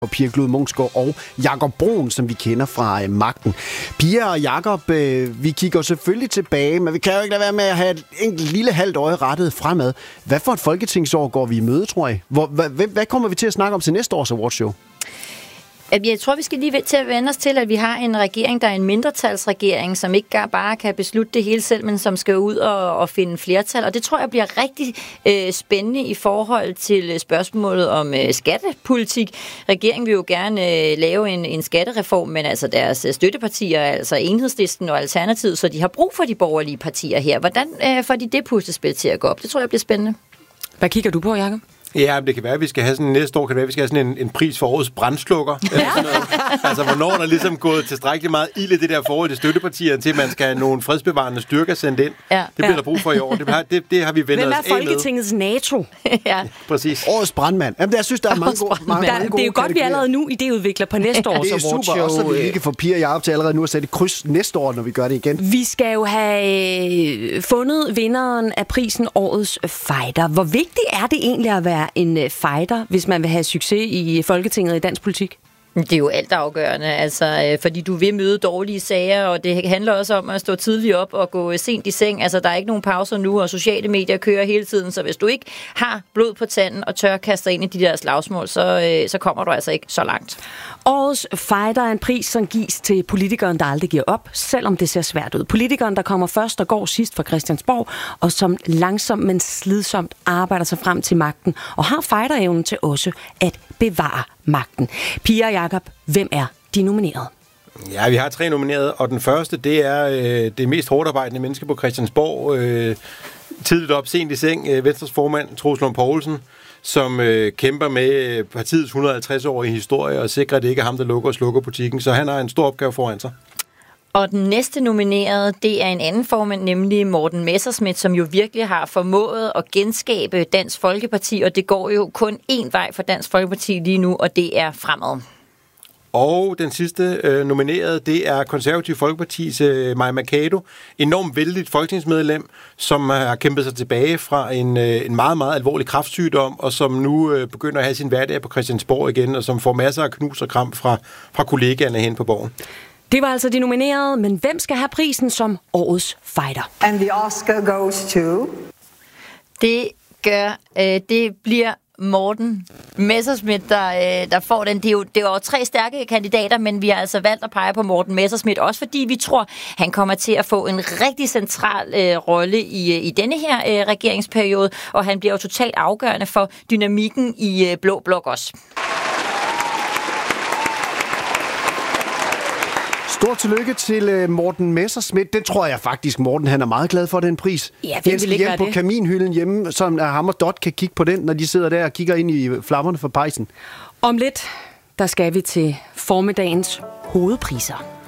og Pia Glud Munksgaard og Jakob Brun, som vi kender fra Magten. Pia og Jakob, vi kigger selvfølgelig tilbage, men vi kan jo ikke lade være med at have et enkelt lille halvt øje rettet fremad. Hvad for et folketingsår går vi i møde, tror jeg? Hvad kommer vi til at snakke om til næste års awardshow? Jeg tror, vi skal lige til at vende os til, at vi har en regering, der er en mindretalsregering, som ikke bare kan beslutte det hele selv, men som skal ud og finde flertal. Og det tror jeg bliver rigtig spændende i forhold til spørgsmålet om skattepolitik. Regeringen vil jo gerne lave en skattereform, men altså deres støttepartier, altså Enhedslisten og Alternativet, så de har brug for de borgerlige partier her. Hvordan får de det puslespil til at gå op? Det tror jeg bliver spændende. Hvad kigger du på, Jakob? Ja, det kan være, at vi skal have sådan næste år, vi skal have sådan en pris for årets brandslukker. Altså, hvornår der ligesom gået tilstrækkeligt meget ild i det der forhold til støttepartierne, til at man skal have nogle fredsbevarende styrker sendt ind. Ja. Det bliver der brug for i år. Det har vi vendt os af med. Hvem er Folketingets NATO? Ja. Præcis. Årets brandmand. Jamen, jeg synes, der er mange gode det er jo godt, vi allerede nu idéudvikler på næste års awardshow. Det er super, også vi kan få Pia og Jakob til allerede nu at sætte et kryds næste år, når vi gør det igen. Vi skal jo have fundet vinderen af prisen Årets Fighter. Hvor vigtigt er det egentlig at være en fighter, hvis man vil have succes i Folketinget i dansk politik? Det er jo alt afgørende, altså, fordi du vil møde dårlige sager, og det handler også om at stå tidligt op og gå sent i seng. Altså, der er ikke nogen pauser nu, og sociale medier kører hele tiden, så hvis du ikke har blod på tanden og tør kaste dig ind i de der slagsmål, så kommer du altså ikke så langt. Årets Fighter er en pris, som gives til politikeren, der aldrig giver op, selvom det ser svært ud. Politikeren, der kommer først og går sidst fra Christiansborg, og som langsomt, men slidsomt arbejder sig frem til magten, og har fighterevnen til også at bevare magten. Pia og Jakob, hvem er de nominerede? Ja, vi har 3 nominerede, og den første, det er det mest hårdarbejdende menneske på Christiansborg. Tidligt op, sent i seng, Venstres formand, Troels Lund Poulsen, som kæmper med partiets 150-årige historie og sikrer, at det ikke er ham, der lukker og slukker butikken. Så han har en stor opgave foran sig. Og den næste nominerede, det er en anden formand, nemlig Morten Messerschmidt, som jo virkelig har formået at genskabe Dansk Folkeparti, og det går jo kun én vej for Dansk Folkeparti lige nu, og det er fremad. Og den sidste nominerede, det er Konservativ Folkepartis Mai Mercado, enormt vældigt folketingsmedlem, som har kæmpet sig tilbage fra en meget, meget alvorlig kræftsygdom, og som nu begynder at have sin hverdag på Christiansborg igen, og som får masser af knus og kram fra kollegaerne hen på borgen. Det var altså de nominerede, men hvem skal have prisen som Årets Fighter? And the Oscar goes to... Det bliver Morten Messerschmidt, der får den. Det er jo 3 stærke kandidater, men vi har altså valgt at pege på Morten Messerschmidt, også fordi vi tror, han kommer til at få en rigtig central rolle i denne her regeringsperiode, og han bliver jo totalt afgørende for dynamikken i Blå Blok også. Stort tillykke til Morten Messerschmidt. Det tror jeg faktisk, Morten han er meget glad for, den pris. Ja, det skal hjem på kaminhylden hjemme, som ham og Dot kan kigge på den, når de sidder der og kigger ind i flammerne for pejsen. Om lidt, der skal vi til formiddagens hovedpriser.